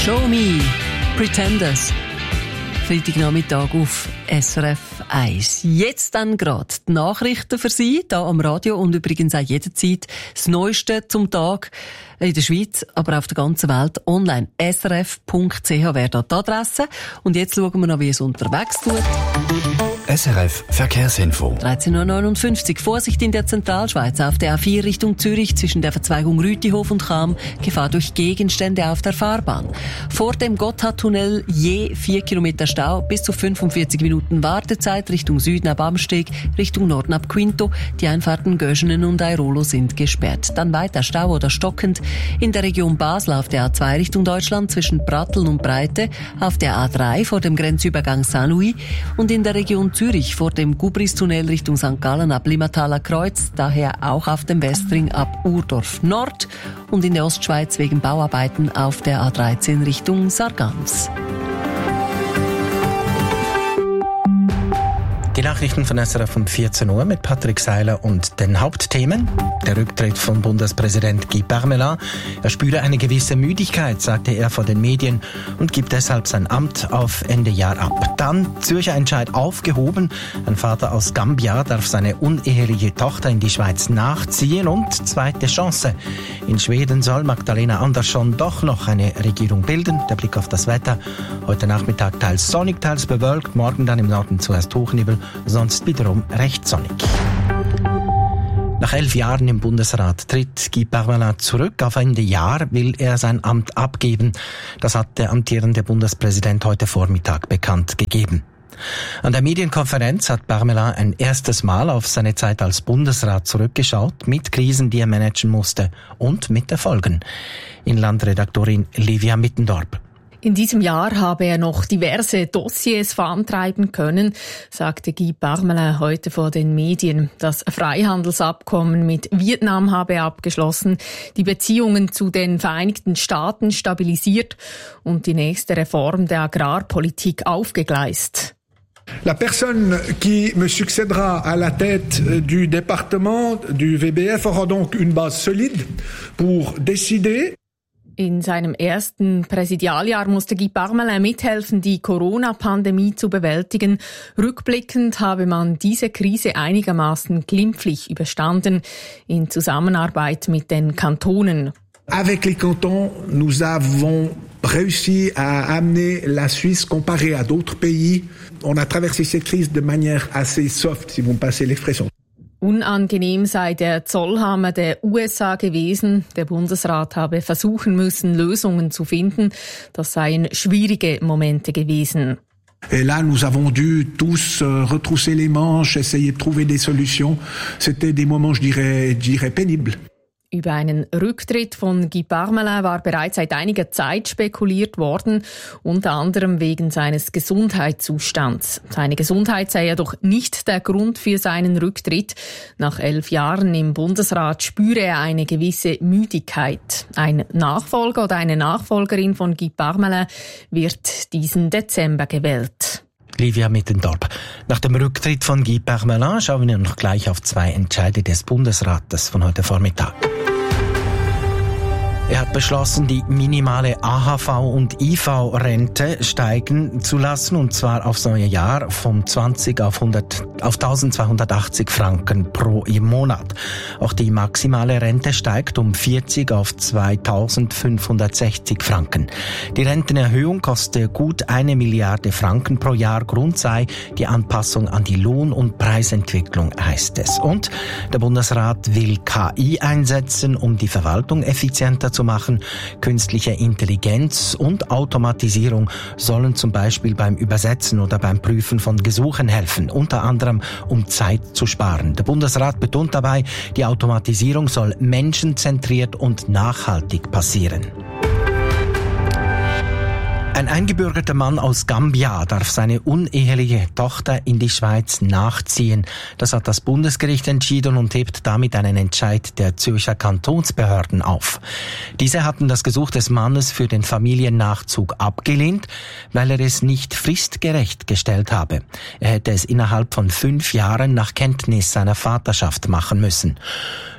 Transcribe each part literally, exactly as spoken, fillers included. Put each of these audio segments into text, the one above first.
Show Me, Pretenders. Freitagnachmittag auf S R F eins. Jetzt dann gerade die Nachrichten für Sie, hier am Radio und übrigens auch jederzeit das Neueste zum Tag in der Schweiz, aber auf der ganzen Welt online. S R F Punkt C H wäre da die Adresse. Und jetzt schauen wir noch, wie es unterwegs tut. S R F Verkehrsinfo. dreizehn Uhr neunundfünfzig. Vorsicht in der Zentralschweiz. Auf der A vier Richtung Zürich zwischen der Verzweigung Rütihof und Cham. Gefahr durch Gegenstände auf der Fahrbahn. Vor dem Gotthardtunnel je vier Kilometer Stau, bis zu fünfundvierzig Minuten Wartezeit. Richtung Süden ab Amsteg, Richtung Norden ab Quinto. Die Einfahrten Göschenen und Airolo sind gesperrt. Dann weiter Stau oder stockend in der Region Basel auf der A zwei Richtung Deutschland zwischen Pratteln und Breite. Auf der A drei vor dem Grenzübergang Saint-Louis und in der Region Zürich vor dem Gubristunnel Richtung Sankt Gallen ab Limataler Kreuz, daher auch auf dem Westring ab Urdorf Nord und in der Ostschweiz wegen Bauarbeiten auf der A dreizehn Richtung Sargans. Die Nachrichten von S R F um vierzehn Uhr mit Patrick Seiler und den Hauptthemen. Der Rücktritt von Bundespräsident Guy Parmelin. Er spüre eine gewisse Müdigkeit, sagte er vor den Medien und gibt deshalb sein Amt auf Ende Jahr ab. Dann Zürcher Entscheid aufgehoben. Ein Vater aus Gambia darf seine uneheliche Tochter in die Schweiz nachziehen und zweite Chance. In Schweden soll Magdalena Andersson doch noch eine Regierung bilden. Der Blick auf das Wetter. Heute Nachmittag teils sonnig, teils bewölkt. Morgen dann im Norden zuerst Hochnebel. Sonst wiederum recht sonnig. Nach elf Jahren im Bundesrat tritt Guy Parmelin zurück. Auf Ende Jahr will er sein Amt abgeben. Das hat der amtierende Bundespräsident heute Vormittag bekannt gegeben. An der Medienkonferenz hat Parmelin ein erstes Mal auf seine Zeit als Bundesrat zurückgeschaut, mit Krisen, die er managen musste und mit Erfolgen. Inlandredaktorin Livia Mittendorp. In diesem Jahr habe er noch diverse Dossiers vorantreiben können, sagte Guy Parmelin heute vor den Medien. Das Freihandelsabkommen mit Vietnam habe er abgeschlossen, die Beziehungen zu den Vereinigten Staaten stabilisiert und die nächste Reform der Agrarpolitik aufgegleist. La personne qui me succédera à la tête du département du V B F aura donc une base solide pour décider. In seinem ersten Präsidialjahr musste Guy Parmelin mithelfen, die Corona-Pandemie zu bewältigen. Rückblickend habe man diese Krise einigermaßen glimpflich überstanden, in Zusammenarbeit mit den Kantonen. Avec les cantons, nous avons réussi à amener la Suisse comparée à d'autres pays. On a traversé cette crise de manière assez soft, si vous me passez l'expression. Unangenehm sei der Zollhammer der U S A gewesen. Der Bundesrat habe versuchen müssen, Lösungen zu finden. Das seien schwierige Momente gewesen. Et là, nous avons dû tous euh, retrousser les manches, essayer de trouver des solutions. C'était des moments, je dirais, je dirais pénibles. Über einen Rücktritt von Guy Parmelin war bereits seit einiger Zeit spekuliert worden, unter anderem wegen seines Gesundheitszustands. Seine Gesundheit sei jedoch nicht der Grund für seinen Rücktritt. Nach elf Jahren im Bundesrat spüre er eine gewisse Müdigkeit. Ein Nachfolger oder eine Nachfolgerin von Guy Parmelin wird diesen Dezember gewählt. Livia Mittendorp. Nach dem Rücktritt von Guy Parmelin schauen wir noch gleich auf zwei Entscheide des Bundesrates von heute Vormittag. Er hat beschlossen, die minimale A H V- und I V-Rente steigen zu lassen, und zwar aufs neue Jahr von zwanzig auf hundert, auf eintausendzweihundertachtzig Franken pro Monat. Auch die maximale Rente steigt um vierzig auf zweitausendfünfhundertsechzig Franken. Die Rentenerhöhung koste gut eine Milliarde Franken pro Jahr. Grund sei die Anpassung an die Lohn- und Preisentwicklung, heißt es. Und der Bundesrat will K I einsetzen, um die Verwaltung effizienter zu machen. Künstliche Intelligenz und Automatisierung sollen zum Beispiel beim Übersetzen oder beim Prüfen von Gesuchen helfen, unter anderem um Zeit zu sparen. Der Bundesrat betont dabei, die Automatisierung soll menschenzentriert und nachhaltig passieren. Ein eingebürgerter Mann aus Gambia darf seine uneheliche Tochter in die Schweiz nachziehen. Das hat das Bundesgericht entschieden und hebt damit einen Entscheid der Zürcher Kantonsbehörden auf. Diese hatten das Gesuch des Mannes für den Familiennachzug abgelehnt, weil er es nicht fristgerecht gestellt habe. Er hätte es innerhalb von fünf Jahren nach Kenntnis seiner Vaterschaft machen müssen.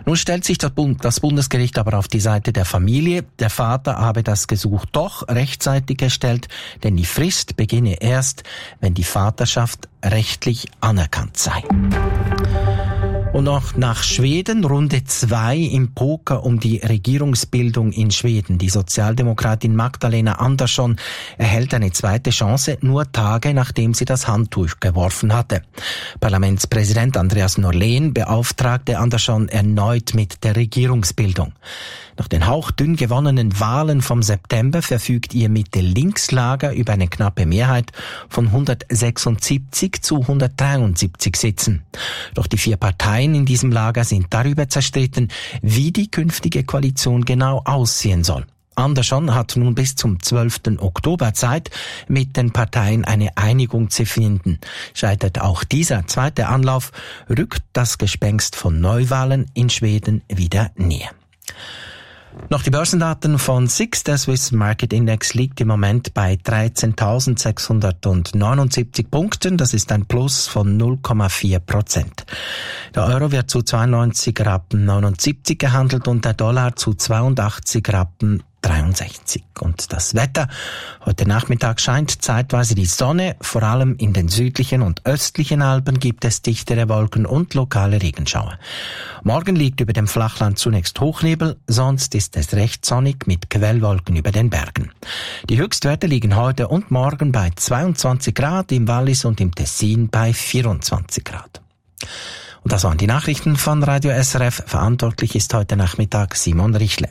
Nun stellt sich das, Bund, das Bundesgericht aber auf die Seite der Familie. Der Vater habe das Gesuch doch rechtzeitig gestellt, denn die Frist beginne erst, wenn die Vaterschaft rechtlich anerkannt sei. Und noch nach Schweden, Runde zwei im Poker um die Regierungsbildung in Schweden. Die Sozialdemokratin Magdalena Andersson erhält eine zweite Chance, nur Tage nachdem sie das Handtuch geworfen hatte. Parlamentspräsident Andreas Norlén beauftragte Andersson erneut mit der Regierungsbildung. Nach den hauchdünn gewonnenen Wahlen vom September verfügt ihr Mitte-Links-Lager über eine knappe Mehrheit von hundertsechsundsiebzig zu hundertdreiundsiebzig Sitzen. Doch die vier Parteien in diesem Lager sind darüber zerstritten, wie die künftige Koalition genau aussehen soll. Andersson hat nun bis zum zwölften Oktober Zeit, mit den Parteien eine Einigung zu finden. Scheitert auch dieser zweite Anlauf, rückt das Gespenst von Neuwahlen in Schweden wieder näher. Noch die Börsendaten von S I X. Der Swiss Market Index liegt im Moment bei dreizehntausendsechshundertneunundsiebzig Punkten. Das ist ein Plus von null Komma vier Prozent. Der Euro wird zu zweiundneunzig Rappen neunundsiebzig gehandelt und der Dollar zu zweiundachtzig Rappen dreiundsechzig. Und das Wetter. Heute Nachmittag scheint zeitweise die Sonne. Vor allem in den südlichen und östlichen Alpen gibt es dichtere Wolken und lokale Regenschauer. Morgen liegt über dem Flachland zunächst Hochnebel, sonst ist es recht sonnig mit Quellwolken über den Bergen. Die Höchstwerte liegen heute und morgen bei zweiundzwanzig Grad, im Wallis und im Tessin bei vierundzwanzig Grad. Und das waren die Nachrichten von Radio S R F. Verantwortlich ist heute Nachmittag Simon Richle.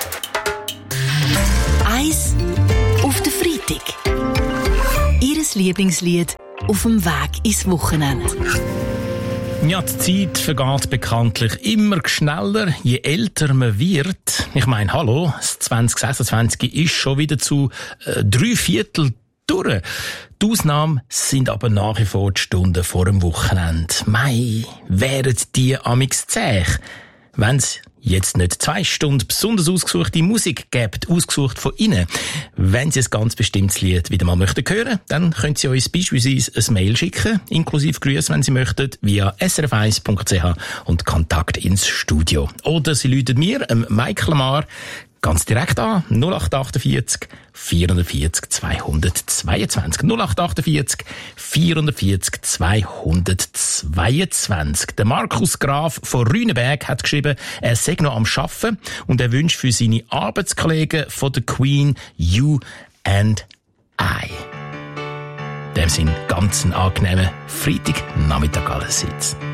Eis auf den Freitag. Ihres Lieblingslied auf dem Weg ins Wochenende. Ja, die Zeit vergeht bekanntlich immer schneller, je älter man wird. Ich meine, hallo, das zwanzig sechsundzwanzig ist schon wieder zu äh, drei Viertel durch. Die Ausnahmen sind aber nach wie vor die Stunden vor dem Wochenende. Mei, wären die amix zäh, wenn's jetzt nicht zwei Stunden besonders ausgesuchte Musik gibt, ausgesucht von Ihnen. Wenn Sie ein ganz bestimmtes Lied wieder mal möchten hören, dann können Sie uns beispielsweise ein Mail schicken, inklusive Grüße, wenn Sie möchten, via s r f eins punkt c h und Kontakt ins Studio. Oder Sie läuten mir, ähm, Mike Lamar, ganz direkt an, null acht achtundvierzig vierundvierzig zweihundertzweiundzwanzig. null acht achtundvierzig vierundvierzig zweihundertzweiundzwanzig. Der Markus Graf von Rüneberg hat geschrieben, er sei noch am Arbeiten und er wünscht für seine Arbeitskollegen von der Queen You and I. In dem Sinn ganz einen angenehmen Freitagnachmittag allerseits.